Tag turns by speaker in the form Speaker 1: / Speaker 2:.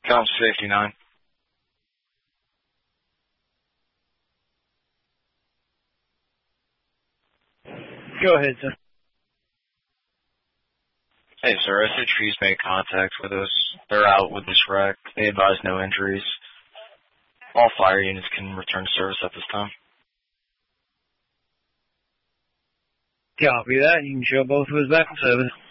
Speaker 1: Count 59.
Speaker 2: Go ahead, sir.
Speaker 1: Hey, sir, SHP's made contact with us. They're out with this wreck. They advise no injuries. All fire units can return to service at this time.
Speaker 2: Copy that. You can show both of us back in service.